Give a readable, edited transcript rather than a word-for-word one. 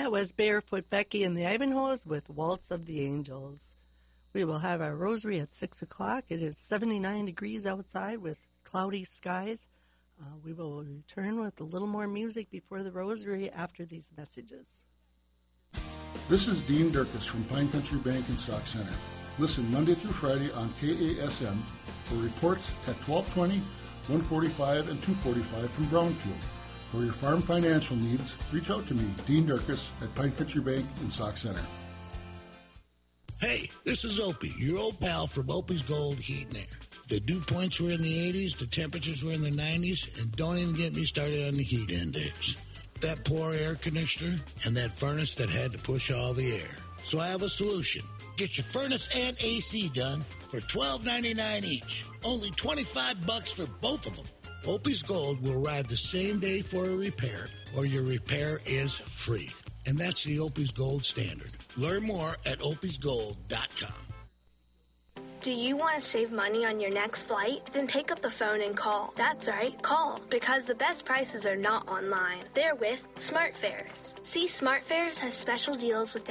That was Barefoot Becky and the Ivanhoes with Waltz of the Angels. We will have our rosary at 6 o'clock. It is 79 degrees outside with cloudy skies. We will return with a little more music before the rosary after these messages. This is Dean Durkis from Pine Country Bank in Sauk Center. Listen Monday through Friday on KASM for reports at 1220, 145, and 245 from Brownfield. For your farm financial needs, reach out to me, Dean Durkis, at Pine Country Bank in Sauk Center. Hey, this is Opie, your old pal from Opie's Gold Heat and Air. The dew points were in the 80s, the temperatures were in the 90s, and don't even get me started on the heat index. That poor air conditioner and that furnace that had to push all the air. So I have a solution. Get your furnace and AC done for $12.99 each. Only $25 for both of them. Opie's Gold will arrive the same day for a repair, or your repair is free. And that's the Opie's Gold standard. Learn more at opiesgold.com. Do you want to save money on your next flight? Then pick up the phone and call. That's right, call. Because the best prices are not online. They're with SmartFares. See, SmartFares has special deals with